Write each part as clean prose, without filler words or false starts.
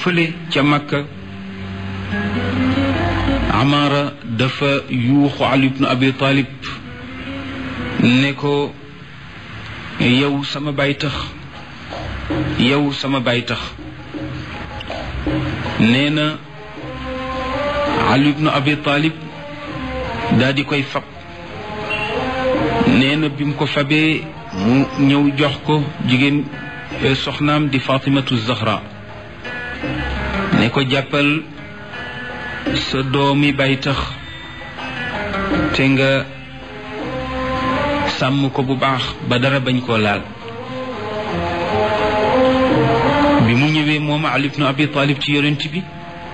fële ca Makka Amaara dafa yuuxu Ali ibnu Abi Talib ne ko yow sama baay tax nee na Ali ibnu Abi Talib daal di koy fab nee na bi mu ko fabee mu ñëw jox ko jigéen soxnaam di Fatimatu Zahra ne ko jàppal sa doomi bay tax te nga sàmm ko bu baax ba dara bañ koo laal. bi mu ñëwee moom Ali ibnu Abi Talib ci yonent bi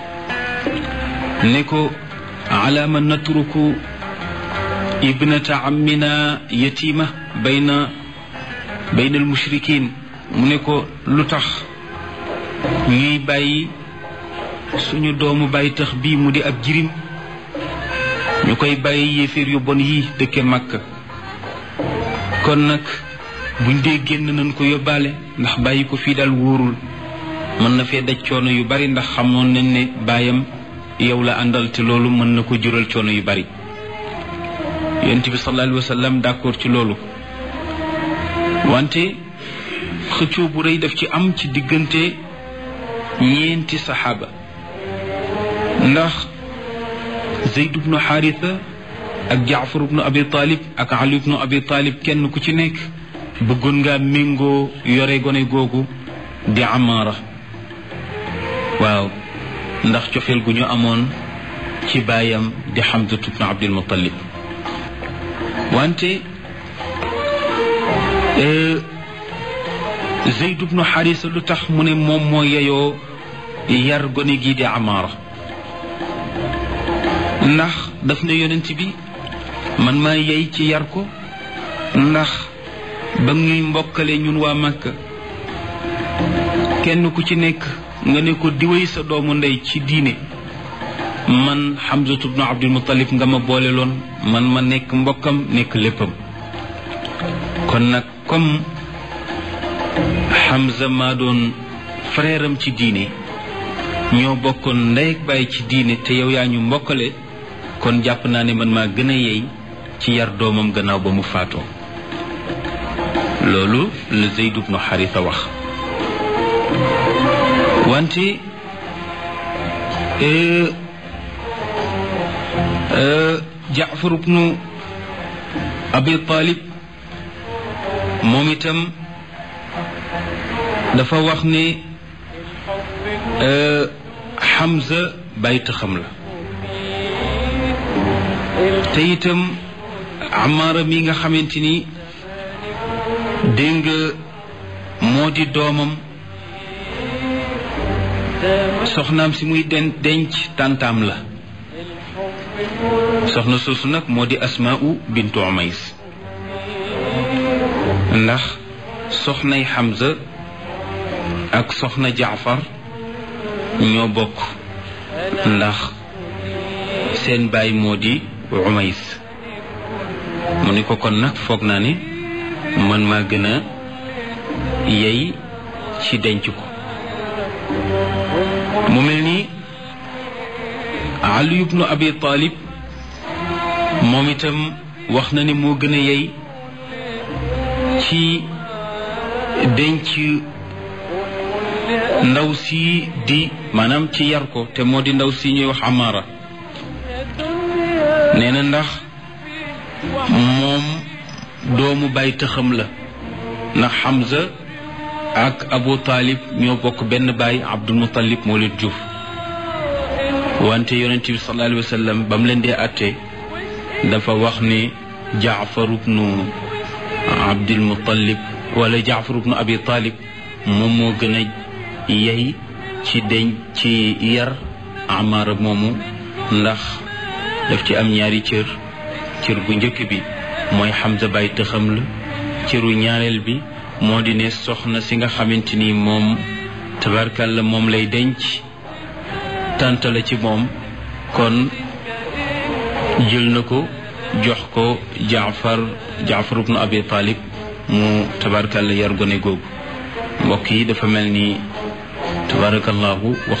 ne ko ala man natruku ibnata ammina yatima bayna al mushrikin mu ne ko lu tax ñuy bàyyi suñu doomu bàyyi tax bii mu di ab jirim ñu koy bàyyi yéeféer yu bon yi dëkke Makka kon nag buñ dee génn nañ ko yóbbaale ndax bàyyi ko fii daal wóorul mën na fee daj coono yu bari ndax xamoon nañ ne baayam yow la àndal te loolu mën na ko jural coono yu bari yonent bi sallallahu alayhi wa sallam d'accord ci loolu wante xëccoo bu rëy daf ci am ci diggante ñeenti saxaaba ndax Zayd ibnu Haritha ak Jaafar ibnu Abi Talib ak Ali ibnu Abi Talib kenn ku ci nekk bëggoon ngaa méngoo yore gone googu di Amaara waaw ndax cofeel gu ñu amoon ci baayam di Hamza ibnu Abdul Muttalib wante Zayd ibnu Haritha lu tax mu ne moom moo yeyoo yar gone gii di Amaara ndax daf ne yonent bi man maa yey ci yar ko ndax ba ñuy mbokkale ñun waa Makka kenn ku ci nekk nga ne ko diwéy sa doomu ndey ci diine man Hamza ibnu Abdul Muttalib nga ma boole loon man ma nekk mbokkam nekk léppam kon nag comme Hamza maa doon frère am ci diine ñoo bokkoon ndey ak baay ci diine te yow yaa ñu mbokkale kon jàpp naa ne man maa gën a yey ci yar doomam gannaaw ba mu faatoo loolu la Zayd ibnu Haritha wax wante Jaafar ibnu Abi Talib moom itam dafa wax ne Hamza bàyyi taxam la te itam Amaara mi nga xamante ni dégg nga moo di doomam soxnaam si muy denc tàntaam la soxna soosu nag moo di Asmaa'u bintu Umays ndax soxnay Hamza ak soxna Jaafar ñoo bokk ndax seen baay moo di Umays mu ni ko kon nag foog naa ne man maa gën a yey ci denc ko mu mel ni Ali ibnu Abi Talib moom itam wax na ne moo gën a yey ci denc ndaw si di maanaam ci yar ko te moo di ndaw si ñuy wax Amaara nee na ndax moom doomu baay tëxam la ndax Hamza ak Abu Talib ñoo bokk benn baay Abdul Muttalib moo leen jur wante yonent bi sallallahu alayhi wa sallam ba mu leen dee àtte dafa wax ne Jaafar ibnu Abdul Muttalib wala Jaafar ibnu Abi Talib moom moo gën a yey ci deñ ci yar Amaara moomu ndax daf ci am ñaari cër bu njëkk bi mooy Hamza baay tëxam la cëru ñaareel bi moo di ne soxna si nga xamante ni moom tabarkalla moom lay denc tànt la ci moom kon jël na ko jox ko Jaafar ibnu Abi Talib mu tabarkalla yar gone googu mbokk yi dafa mel ni tabarakallahu